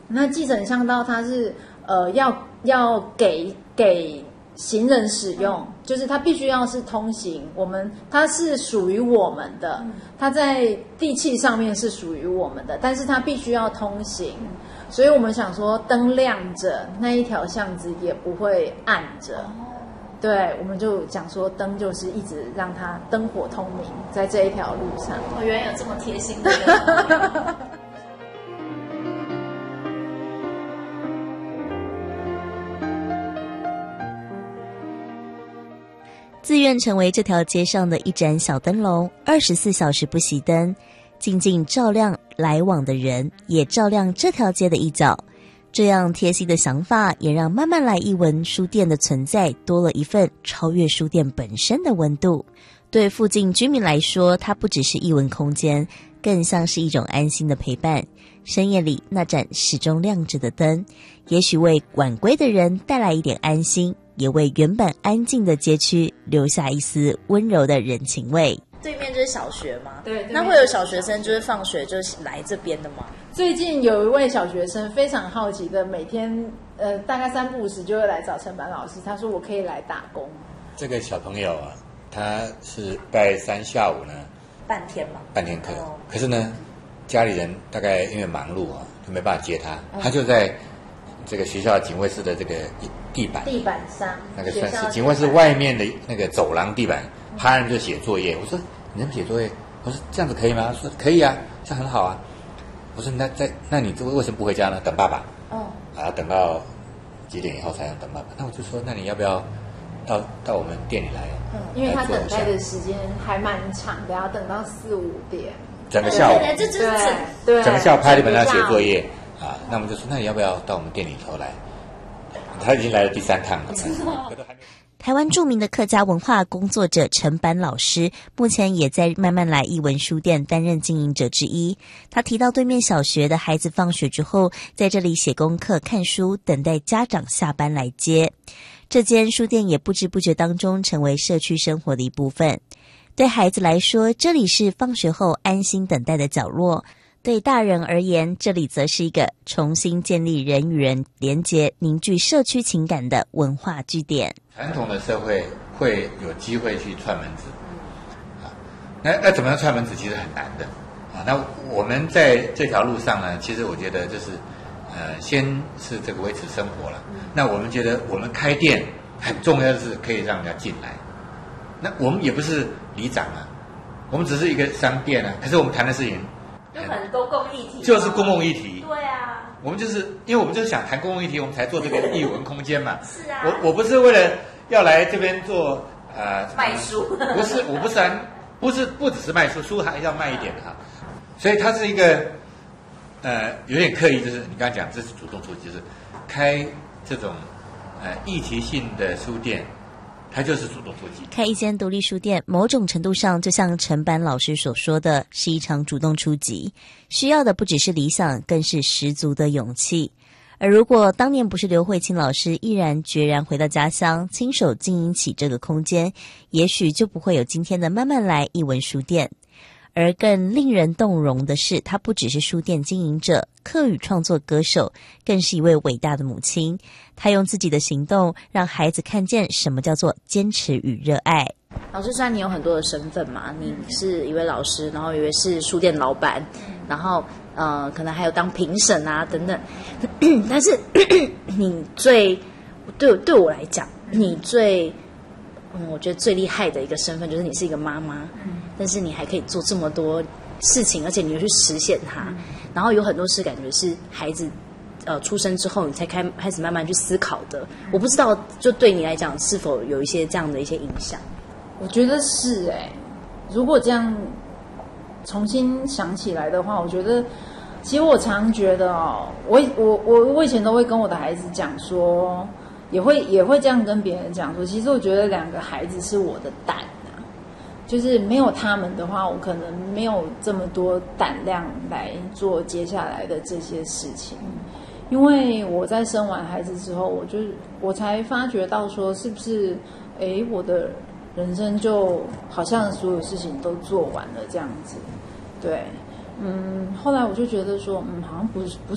那计程巷道它是要给行人使用，就是它必须要是通行，它是属于我们的，它在地契上面是属于我们的，但是它必须要通行，所以我们想说灯亮着，那一条巷子也不会暗着。对，我们就讲说灯就是一直让它灯火通明，在这一条路上。 原来有这么贴心的人。 自愿成为这条街上的一盏小灯笼，24小时不熄灯，静静照亮来往的人，也照亮这条街的一角。这样贴心的想法，也让慢慢来艺文书店的存在多了一份超越书店本身的温度。对附近居民来说，它不只是艺文空间，更像是一种安心的陪伴。深夜里那盏始终亮着的灯，也许为晚归的人带来一点安心，也为原本安静的街区留下一丝温柔的人情味。 对面就是小学吗？ 对， 那会有小学生就是放学就是来这边的吗？ 最近有一位小学生非常好奇的，每天大概3不5时就会来找陈板老师，他说我可以来打工。 这个小朋友啊，他是拜3下午呢半天嘛， 半天课，可是呢家里人大概因为忙碌啊，就没办法接他，他就在这个学校警卫室的这个地板上， 那个算是警卫室外面的那个走廊地板，趴着就写作业。我说你能写作业？我说这样子可以吗？说可以啊，这样很好啊。我说那你为什么不回家呢？等爸爸。等到几点以后才能等爸爸？那我就说，那你要不要到我们店里来？ 因为他等待的时间还蛮长的，要等到4、5点， 整个下午， 对， 整个下午拍了本上写作业啊。那我们就说，那你要不要到我们店里头来？他已经来了第3趟了。 台湾著名的客家文化工作者陈板老师，目前也在慢慢来艺文书店担任经营者之一。他提到，对面小学的孩子放学之后，在这里写功课、看书，等待家长下班来接。这间书店也不知不觉当中成为社区生活的一部分。对孩子来说，这里是放学后安心等待的角落。对大人而言，这里则是一个重新建立人与人连结、凝聚社区情感的文化据点。 传统的社会会有机会去串门子，那怎么样串门子其实很难的啊。那我们在这条路上呢，其实我觉得就是先是这个维持生活了。那我们觉得我们开店很重要的是可以让人家进来。那我们也不是里长啊，我们只是一个商店啊，可是我们谈的事情就很公共议题， 就是公共议题。 对啊， 我们就是因为我们就是想谈公共议题，我们才做这个艺文空间嘛。 是啊， 我不是为了要来这边做卖书， 不是，我不只是卖书，书还要卖一点哈。所以它是一个有点刻意，就是你刚刚讲这是主动出击，就是开这种议题性的书店。他就是主动出击。 开一间独立书店，某种程度上就像陈板老师所说的，是一场主动出击。需要的不只是理想，更是十足的勇气。而如果当年不是刘慧清老师毅然决然回到家乡，亲手经营起这个空间，也许就不会有今天的慢慢来艺文书店。而更令人动容的是，她不只是书店经营者、客语创作歌手，更是一位伟大的母亲。她用自己的行动，让孩子看见什么叫做坚持与热爱。 老师，虽然你有很多的身份嘛，你是一位老师，然后一位是书店老板，然后可能还有当评审啊等等，但是你对我来讲，你最我觉得最厉害的一个身份就是你是一个妈妈，但是你还可以做这么多事情，而且你又去实现它，然后有很多事感觉是孩子出生之后你才开始慢慢去思考的。我不知道就对你来讲是否有一些这样的一些影响。 我觉得是如果这样重新想起来的话，我觉得其实我常觉得我以前都会跟我的孩子讲说，也会这样跟别人讲说，其实我觉得2个孩子是我的胆啊，就是没有他们的话，我可能没有这么多胆量来做接下来的这些事情。因为我在生完孩子之后，我才发觉到说，是不是我的人生就好像所有事情都做完了这样子。对，后来我就觉得说，好像不